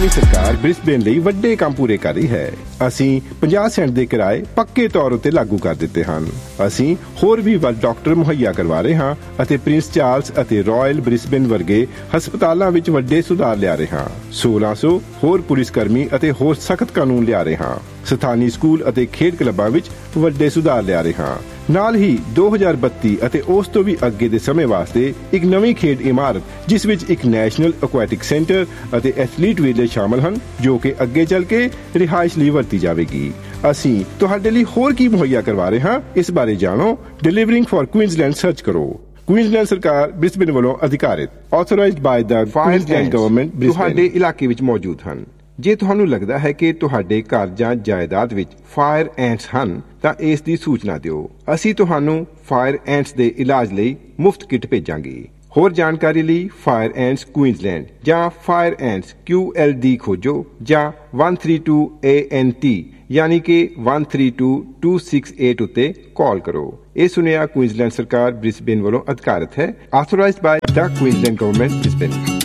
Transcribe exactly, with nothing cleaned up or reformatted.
ਨਵੀਂ ਸਰਕਾਰ ਬ੍ਰਿਸਬੇਨ ਲਈ ਵੱਡੇ ਕੰਮ ਪੂਰੇ ਕਰ ਰਹੀ ਹੈ। ਅਸੀਂ ਪੰਜਾਹ ਸੈਂਟ ਦੇ ਕਿਰਾਏ ਪੱਕੇ ਤੌਰ ਉੱਤੇ ਲਾਗੂ ਕਰ ਦਿੱਤੇ ਹਨ। ਅਸੀਂ ਹੋਰ ਵੀ ਵੱਧ ਡਾਕਟਰ ਮੁਹੱਈਆ ਕਰਵਾ ਰਹੇ ਹਾਂ ਅਤੇ ਪ੍ਰਿੰਸ ਚਾਰਲਸ ਅਤੇ ਰਾਇਲ ਬ੍ਰਿਸਬੇਨ ਵਰਗੇ ਹਸਪਤਾਲਾਂ ਵਿੱਚ ਵੱਡੇ ਸੁਧਾਰ ਲਿਆ ਰਹੇ ਹਾਂ। ਸੋਲਾਂ ਸੌ ਹੋਰ ਪੁਲਿਸ ਕਰਮੀ ਅਤੇ ਹੋਰ ਸਖਤ ਕਾਨੂੰਨ ਲਿਆ ਰਹੇ ਹਾਂ। ਸਥਾਨੀ ਸਕੂਲ ਅਤੇ ਖੇਡ ਕਲੱਬਾਂ ਵਿੱਚ ਵੱਡੇ ਸੁਧਾਰ ਲਿਆ ਰਹੇ ਹਾਂ। ਨਾਲ ਹੀ ਦੋ ਹਜ਼ਾਰ ਬੱਤੀ ਅਤੇ ਉਸ ਤੋਂ ਵੀ ਅੱਗੇ ਦੇ ਸਮੇਂ ਵਾਸਤੇ ਇੱਕ ਨਵੀਂ ਖੇਡ ਇਮਾਰਤ ਜਿਸ ਵਿੱਚ ਇੱਕ ਨੈਸ਼ਨਲ ਐਕੁਆਟਿਕ ਸੈਂਟਰ ਅਤੇ ਐਥਲੀਟ ਵਿਲੇਜ ਸ਼ਾਮਲ ਹਨ, ਜੋ ਕਿ ਅੱਗੇ ਚੱਲ ਕੇ ਰਿਹਾਇਸ਼ ਲਈ ਵਰਤੀ ਜਾਵੇਗੀ। ਅਸੀਂ ਤੁਹਾਡੇ ਲਈ ਹੋਰ ਕੀ ਮੁਹੱਈਆ ਕਰਵਾ ਰਹੇ ਹਾਂ, ਇਸ ਬਾਰੇ ਜਾਣੋ। ਡਿਲੀਵਰਿੰਗ ਫॉर ਕੁਈਨਜ਼ਲੈਂਡ ਸਰਚ ਕਰੋ। ਕੁਈਨਜ਼ਲੈਂਡ ਸਰਕਾਰ ਬ੍ਰਿਸਬੇਨ ਵੱਲੋਂ ਅਧਿਕਾਰਿਤ ਆਥੋਰਾਈਜ਼ਡ ਬਾਈ ਦਾ ਕੁਈਨਜ਼ਲੈਂਡ ਗਵਰਨਮੈਂਟ ਤੁਹਾਡੇ ਇਲਾਕੇ ਵਿੱਚ ਮੌਜੂਦ ਹਨ। ਜੇ ਤੁਹਾਨੂੰ ਲੱਗਦਾ ਹੈ ਕਿ ਤੁਹਾਡੇ ਘਰ ਜਾਂ ਜਾਇਦਾਦ ਵਿੱਚ ਫਾਇਰ ਐਂਟਸ ਹਨ ਤਾਂ ਇਸ ਦੀ ਸੂਚਨਾ ਦਿਓ। ਅਸੀਂ ਤੁਹਾਨੂੰ ਫਾਇਰ ਐਂਟਸ ਦੇ ਇਲਾਜ ਲਈ ਮੁਫਤ ਕਿੱਟ ਭੇਜਾਂਗੇ। ਹੋਰ ਜਾਣਕਾਰੀ ਲਈ ਫਾਇਰ ਐਂਟਸ ਕੁਈਨਜ਼ਲੈਂਡ ਜਾਂ ਫਾਇਰ ਐਂਟਸ ਕਿਊ ਐਲ ਡੀ ਖੋਜੋ ਜਾਂ ਇੱਕ ਤਿੰਨ ਦੋ ਏ ਐਨ ਟੀ ਯਾਨੀ ਕਿ ਇੱਕ ਤਿੰਨ ਦੋ ਦੋ ਛੇ ਅੱਠ ਉੱਤੇ ਕਾਲ ਕਰੋ। ਇਹ ਸੁਨੇਹਾ ਕੁਈਨਜ਼ਲੈਂਡ ਸਰਕਾਰ ਬ੍ਰਿਸਬੇਨ ਵੱਲੋਂ ਅਧਿਕਾਰਤ ਹੈ। ਆਥੋਰਾਈਜ਼ਡ ਬਾਈ ਦਾ ਕੁਈਨਜ਼ਲੈਂਡ ਗਵਰਨਮੈਂਟ ਬ੍ਰਿਸਬੇਨ।